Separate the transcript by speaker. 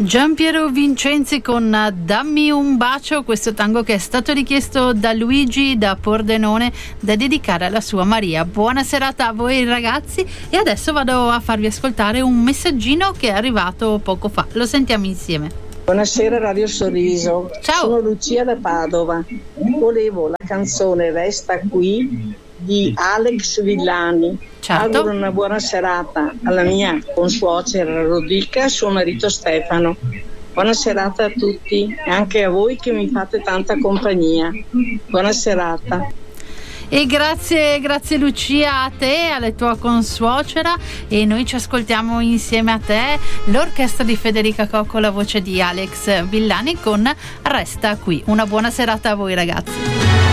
Speaker 1: Giampiero Vincenzi con Dammi un bacio, questo tango che è stato richiesto da Luigi da Pordenone da dedicare alla sua Maria. Buona serata a voi ragazzi, e adesso vado a farvi ascoltare un messaggino che è arrivato poco fa, lo sentiamo insieme.
Speaker 2: Buonasera Radio Sorriso.
Speaker 1: Ciao.
Speaker 2: Sono Lucia da Padova. Volevo la canzone Resta qui di Alex Villani.
Speaker 1: Certo.
Speaker 2: Auguro una buona serata alla mia consuocera Rodica e a suo marito Stefano. Buona serata a tutti e anche a voi che mi fate tanta compagnia. Buona serata.
Speaker 1: E grazie Lucia, a te, alla tua consuocera, e noi ci ascoltiamo insieme a te l'orchestra di Federica Cocco, la voce di Alex Villani con Resta qui. Una buona serata a voi ragazzi.